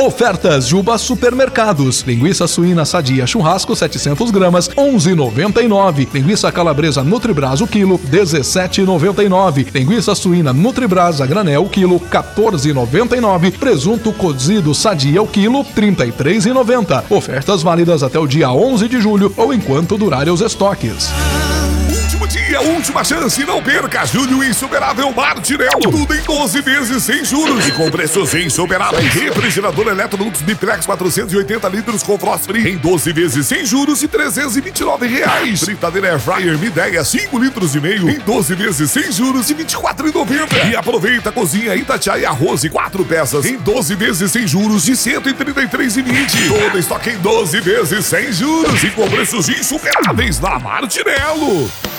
Ofertas Juba Supermercados. Linguiça suína sadia churrasco 700 gramas, 11,99. Linguiça calabresa Nutribras o quilo, 17,99. Linguiça suína Nutribras a granel o quilo, 14,99. Presunto cozido sadia o quilo, 33,90. Ofertas válidas até o dia 11 de julho ou enquanto durarem os estoques. Última chance, não perca! Julho Insuperável Martinello. Tudo em 12 vezes sem juros e com preços insuperáveis. Refrigerador Electrolux Biplex 480 litros com frost free em 12 vezes sem juros e R$329. Fritadeira Air Fryer Midea 5 litros e meio em 12 vezes sem juros e R$24,90. E aproveita a cozinha Itatiaia Arroz e 4 peças em 12 vezes sem juros de R$133,20. Todo estoque em 12 vezes sem juros e com preços insuperáveis na Martinello.